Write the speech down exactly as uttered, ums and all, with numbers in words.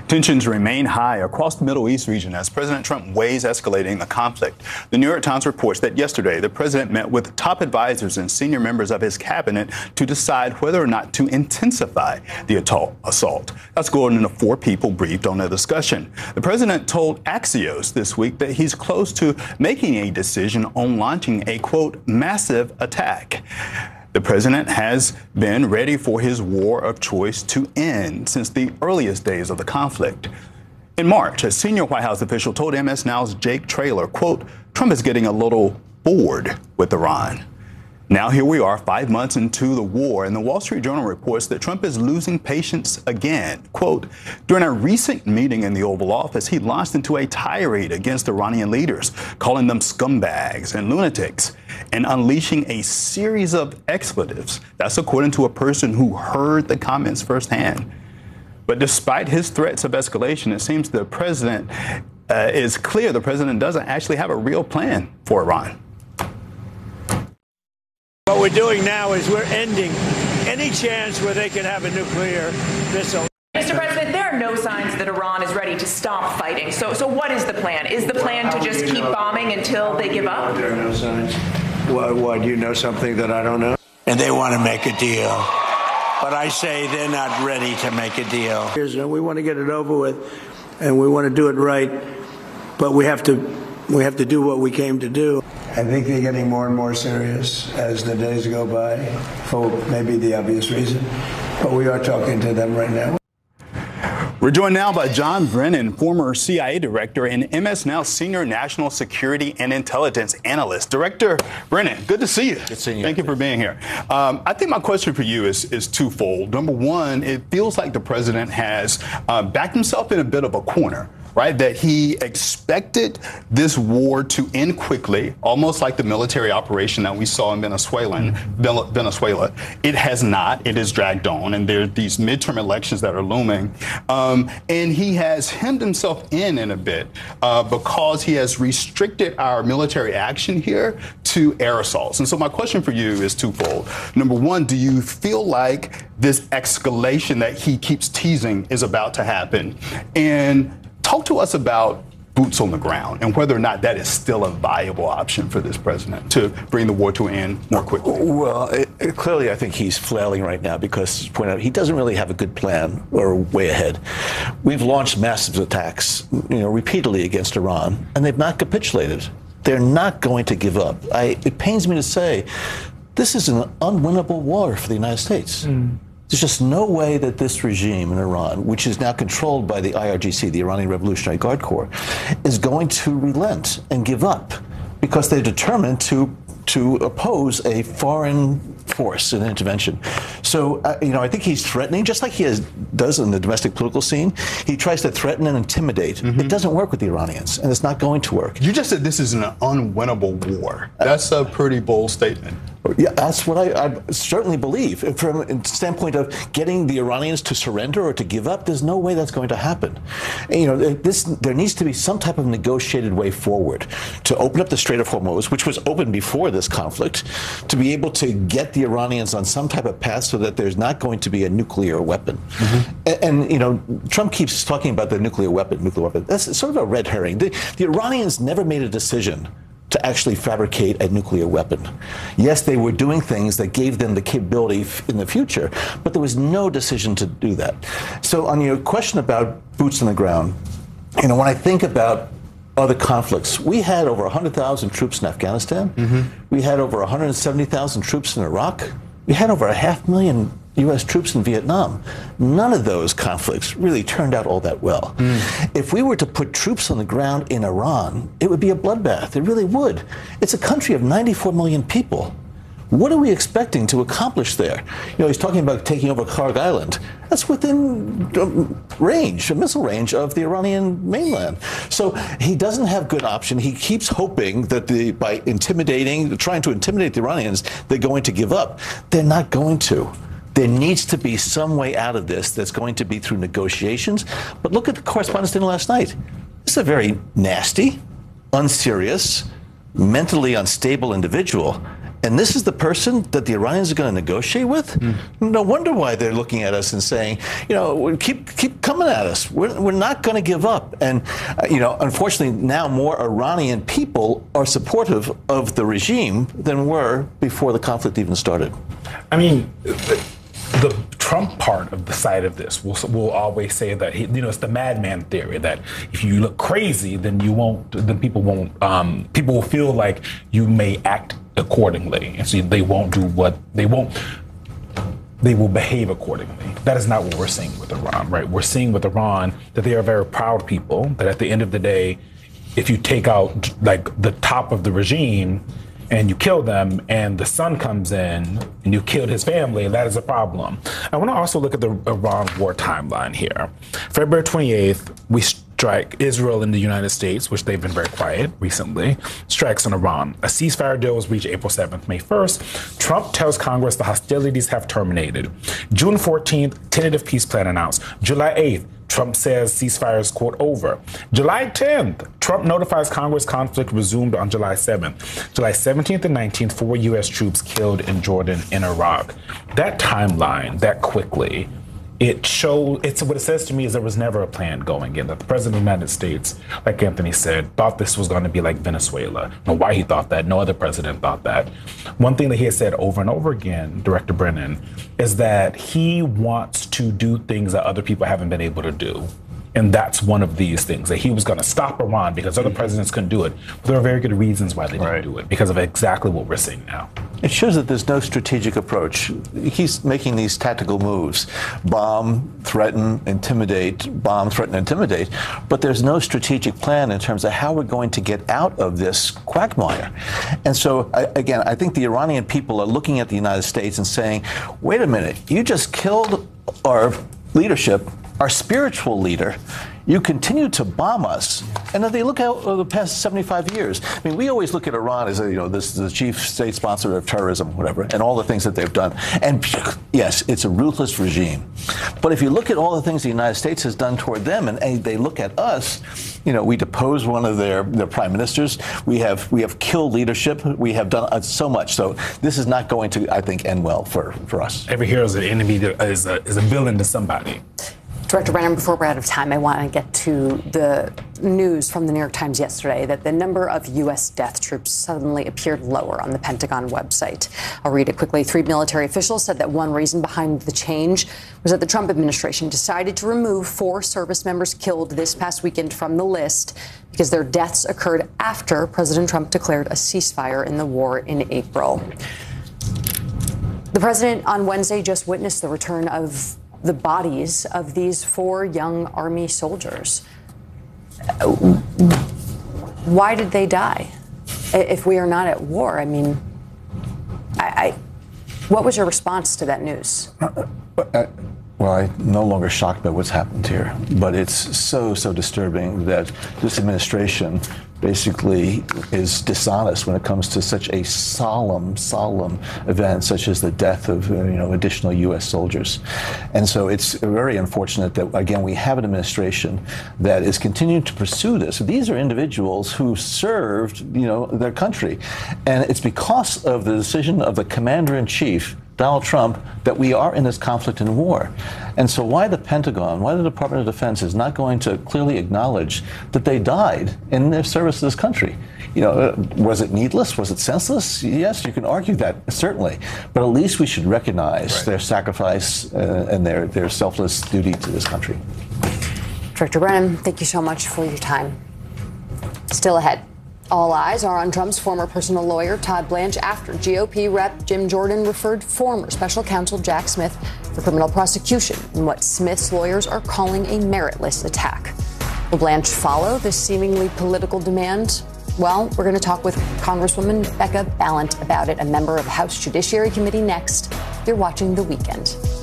Tensions remain high across the Middle East region as President Trump weighs escalating the conflict. The New York Times reports that yesterday the president met with top advisors and senior members of his cabinet to decide whether or not to intensify the assault. That's according to four people briefed on the discussion. The president told Axios this week that he's close to making a decision on launching a, quote, massive attack. The president has been ready for his war of choice to end since the earliest days of the conflict. In March, a senior White House official told M S Now's Jake Traylor, quote, Trump is getting a little bored with Iran. Now here we are five months into the war, and the Wall Street Journal reports that Trump is losing patience again. Quote, during a recent meeting in the Oval Office, he launched into a tirade against Iranian leaders, calling them scumbags and lunatics, and unleashing a series of expletives. That's according to a person who heard the comments firsthand. But despite his threats of escalation, it seems the president uh, is clear the president doesn't actually have a real plan for Iran. What we're doing now is we're ending any chance where they can have a nuclear missile. Mister President, there are no signs that Iran is ready to stop fighting. So, so what is the plan? Is the plan to just keep bombing until they give up? There are no signs. Why, why, do you know something that I don't know? And they want to make a deal. But I say they're not ready to make a deal. We want to get it over with, and we want to do it right. But we have to, we have to do what we came to do. I think they're getting more and more serious as the days go by, for maybe the obvious reason. But we are talking to them right now. We're joined now by John Brennan, former C I A director and M S Now senior national security and intelligence analyst. Director Brennan, good to see you. Good seeing you. Thank you for being here. Um, I think my question for you is, is twofold. Number one, it feels like the president has uh, backed himself in a bit of a corner. Right, that he expected this war to end quickly, almost like the military operation that we saw in Venezuela. Venezuela. It has not. It is dragged on, and there are these midterm elections that are looming. Um, and he has hemmed himself in in a bit uh, because he has restricted our military action here to air assaults. And so my question for you is twofold. Number one, do you feel like this escalation that he keeps teasing is about to happen? And talk to us about boots on the ground and whether or not that is still a viable option for this president to bring the war to an end more quickly. Well, it, it, clearly I think he's flailing right now because, point out, he doesn't really have a good plan or way ahead. We've launched massive attacks, you know, repeatedly against Iran, and they've not capitulated. They're not going to give up. I, it pains me to say this is an unwinnable war for the United States. Mm. There's just no way that this regime in Iran, which is now controlled by the I R G C, the Iranian Revolutionary Guard Corps, is going to relent and give up because they're determined to to oppose a foreign force and intervention. So, uh, you know, I think he's threatening, just like he has, does in the domestic political scene. He tries to threaten and intimidate. Mm-hmm. It doesn't work with the Iranians, and it's not going to work. You just said this is an unwinnable war. That's a pretty bold statement. Yeah, that's what I, I certainly believe. From a standpoint of getting the Iranians to surrender or to give up, there's no way that's going to happen. And, you know, this there needs to be some type of negotiated way forward to open up the Strait of Hormuz, which was open before this conflict, to be able to get the Iranians on some type of path so that there's not going to be a nuclear weapon. Mm-hmm. And, and, you know, Trump keeps talking about the nuclear weapon, nuclear weapon. That's sort of a red herring. The, the Iranians never made a decision to actually fabricate a nuclear weapon. Yes, they were doing things that gave them the capability in the future, but there was no decision to do that. So on your question about boots on the ground, you know, when I think about other conflicts, we had over one hundred thousand troops in Afghanistan. Mm-hmm. We had over one hundred seventy thousand troops in Iraq. We had over a half million U S troops in Vietnam. None of those conflicts really turned out all that well. Mm. If we were to put troops on the ground in Iran, it would be a bloodbath. It really would. It's a country of ninety-four million people. What are we expecting to accomplish there? You know, he's talking about taking over Kharg Island. That's within range, a missile range of the Iranian mainland. So he doesn't have good option. He keeps hoping that the, by intimidating, trying to intimidate the Iranians, they're going to give up. They're not going to. There needs to be some way out of this that's going to be through negotiations. But look at the Correspondents' Dinner last night. This is a very nasty, unserious, mentally unstable individual. And this is the person that the Iranians are going to negotiate with? Mm. No wonder why they're looking at us and saying, you know, keep keep coming at us. We're, we're not going to give up. And, uh, you know, unfortunately, now more Iranian people are supportive of the regime than were before the conflict even started. I mean, the, the Trump part of the side of this will will always say that he, you know, it's the madman theory that if you look crazy, then you won't, then people won't, um, people will feel like you may act accordingly, and so they won't do what they won't. They will behave accordingly. That is not what we're seeing with Iran, right? We're seeing with Iran that they are very proud people. That at the end of the day, if you take out like the top of the regime and you kill them, and the son comes in and you killed his family, that is a problem. I want to also look at the Iran war timeline here. February twenty-eighth, we strike Israel and the United States, which they've been very quiet recently, strikes on Iran. A ceasefire deal was reached April seventh. May first, Trump tells Congress the hostilities have terminated. June fourteenth, tentative peace plan announced. July eighth, Trump says ceasefire is, quote, over. July tenth, Trump notifies Congress conflict resumed on July seventh. July seventeenth and nineteenth, four U S troops killed in Jordan and Iraq. That timeline, that quickly, it shows, it's what it says to me is there was never a plan going in, that the president of the United States, like Anthony said, thought this was going to be like Venezuela. I don't know why he thought that. No other president thought that. One thing that he has said over and over again, Director Brennan, is that he wants to do things that other people haven't been able to do. And that's one of these things, that he was going to stop Iran because other presidents couldn't do it. But there are very good reasons why they didn't right. do it, because of exactly what we're seeing now. It shows that there's no strategic approach. He's making these tactical moves. Bomb, threaten, intimidate, bomb, threaten, intimidate. But there's no strategic plan in terms of how we're going to get out of this quagmire. And so, I, again, I think the Iranian people are looking at the United States and saying, wait a minute, you just killed our leadership, our spiritual leader. You continue to bomb us. And if they look out over the past seventy-five years, I mean, we always look at Iran as, a, you know, this the chief state sponsor of terrorism, whatever, and all the things that they've done. And yes, it's a ruthless regime. But if you look at all the things the United States has done toward them, and, and they look at us, you know, we deposed one of their, their prime ministers. We have we have killed leadership. We have done uh, so much. So this is not going to, I think, end well for, for us. Every hero is an enemy, is a, is a villain to somebody. Director Brennan, before we're out of time, I want to get to the news from the New York Times yesterday that the number of U S death troops suddenly appeared lower on the Pentagon website. I'll read it quickly. Three military officials said that one reason behind the change was that the Trump administration decided to remove four service members killed this past weekend from the list because their deaths occurred after President Trump declared a ceasefire in the war in April. The president on Wednesday just witnessed the return of the bodies of these four young Army soldiers. Why did they die if we are not at war? I mean, I, I, what was your response to that news? Uh, uh, well, I'm no longer shocked by what's happened here, but it's so, so disturbing that this administration basically is dishonest when it comes to such a solemn, solemn event such as the death of, uh, you know, additional U S soldiers. And so it's very unfortunate that, again, we have an administration that is continuing to pursue this. These are individuals who served, you know, their country. And it's because of the decision of the commander-in-chief, Donald Trump, that we are in this conflict and war. And so why the Pentagon, why the Department of Defense is not going to clearly acknowledge that they died in their service to this country? You know, uh, was it needless? Was it senseless? Yes, you can argue that, certainly. But at least we should recognize right. their sacrifice uh, and their, their selfless duty to this country. Director Brennan, thank you so much for your time. Still ahead. All eyes are on Trump's former personal lawyer, Todd Blanche, after G O P Rep Jim Jordan referred former special counsel Jack Smith for criminal prosecution in what Smith's lawyers are calling a meritless attack. Will Blanche follow this seemingly political demand? Well, we're going to talk with Congresswoman Becca Balint about it, a member of the House Judiciary Committee, next. You're watching The Weekend.